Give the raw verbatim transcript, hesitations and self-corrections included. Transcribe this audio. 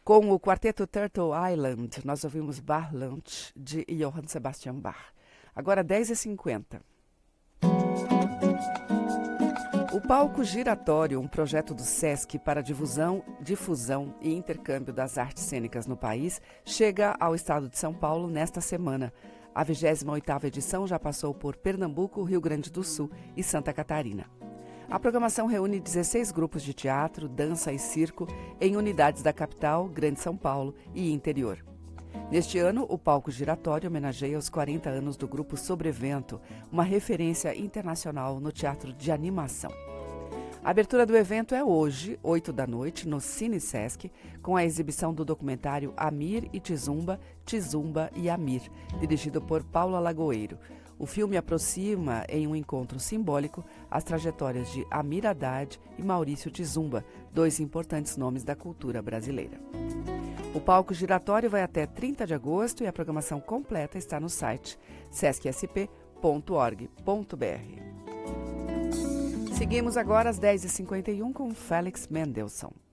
Com o quarteto Turtle Island, nós ouvimos Barland, de Johann Sebastian Bach. Agora dez e cinquenta. O Palco Giratório, um projeto do SESC para difusão, difusão e intercâmbio das artes cênicas no país, chega ao estado de São Paulo nesta semana. A vigésima oitava edição já passou por Pernambuco, Rio Grande do Sul e Santa Catarina. A programação reúne dezesseis grupos de teatro, dança e circo em unidades da capital, Grande São Paulo e interior. Neste ano, o Palco Giratório homenageia os quarenta anos do grupo Sobrevento, uma referência internacional no teatro de animação. A abertura do evento é hoje, oito da noite, no Cine Sesc, com a exibição do documentário Amir e Tizumba, Tizumba e Amir, dirigido por Paula Lagoeiro. O filme aproxima, em um encontro simbólico, as trajetórias de Amir Haddad e Maurício Tizumba, dois importantes nomes da cultura brasileira. O Palco Giratório vai até trinta de agosto e a programação completa está no site sesc s p ponto org ponto b r. Seguimos agora às dez e cinquenta e um com Félix Mendelssohn.